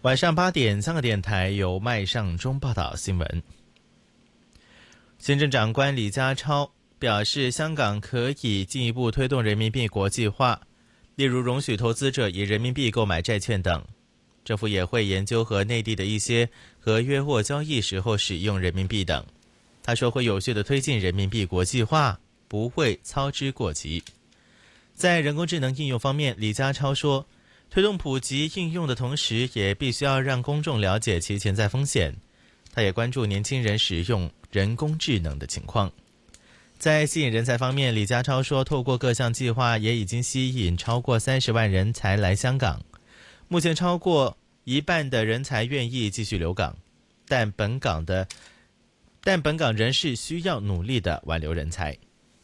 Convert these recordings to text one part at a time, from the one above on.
晚上8点，香港电台由麦尚中报道新闻。行政长官李家超表示，香港可以进一步推动人民币国际化，例如容许投资者以人民币购买债券等。政府也会研究和内地的一些合约或交易时候使用人民币等。他说会有序地推进人民币国际化，不会操之过急。在人工智能应用方面，李家超说，推动普及应用的同时，也必须要让公众了解其潜在风险。他也关注年轻人使用人工智能的情况。在吸引人才方面，李家超说，透过各项计划也已经吸引超过30万人才来香港。目前超过一半的人才愿意继续留港，但本港仍是需要努力的挽留人才。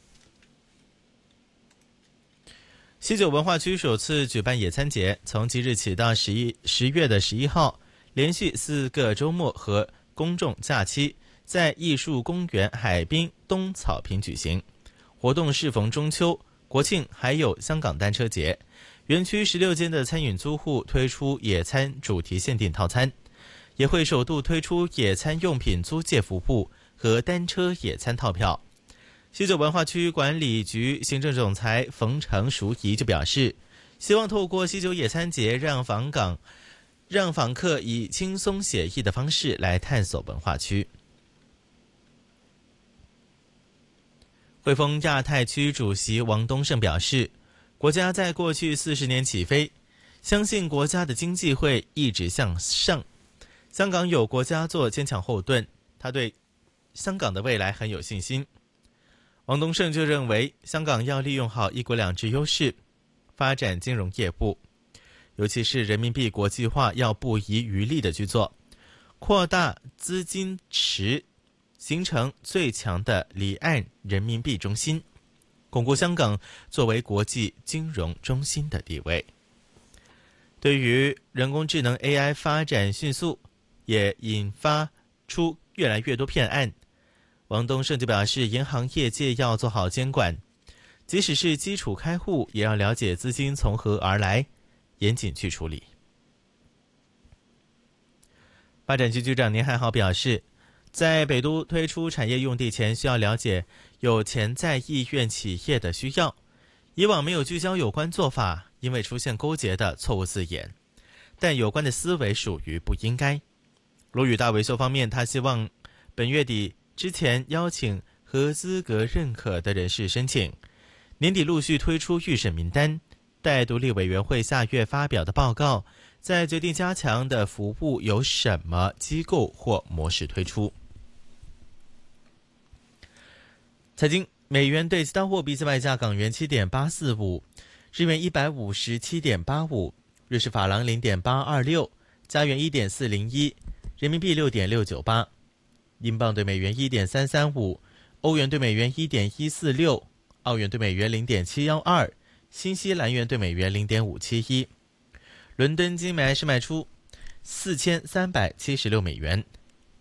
西九文化区首次举办野餐节，从即日起到10月11号，连续4个周末和公众假期，在艺术公园海滨东草坪举行。活动适逢中秋、国庆，还有香港单车节。园区16间的餐饮租户推出野餐主题限定套餐，也会首度推出野餐用品租借服务和单车野餐套票。西九文化区管理局行政总裁冯成淑仪就表示，希望透过西九野餐节让访客以轻松写意的方式来探索文化区。汇丰亚太区主席王东胜表示，国家在过去40年起飞，相信国家的经济会一直向上。香港有国家做坚强后盾，他对香港的未来很有信心。王东胜就认为，香港要利用好一国两制优势，发展金融业务，尤其是人民币国际化要不遗余力的去做，扩大资金池，形成最强的离岸人民币中心，巩固香港作为国际金融中心的地位。对于人工智能 AI 发展迅速，也引发出越来越多骗案。王东胜就表示，银行业界要做好监管，即使是基础开户，也要了解资金从何而来，严谨去处理。发展局局长年汉豪表示，在北都推出产业用地前，需要了解有潜在意愿企业的需要。以往没有聚焦有关做法，因为出现勾结的错误字眼，但有关的思维属于不应该。罗宇大维修方面，他希望本月底之前邀请合资格认可的人士申请，年底陆续推出预审名单，待独立委员会下月发表的报告，再决定加强的服务由什么机构或模式推出。财经，美元对其他货币在卖价：港元7.845，日元157.85，瑞士法郎0.826，加元1.401，人民币6.698，英镑对美元1.335，欧元对美元1.146，澳元对美元0.712，新西兰元对美元0.571。伦敦金每安士卖出4376美元，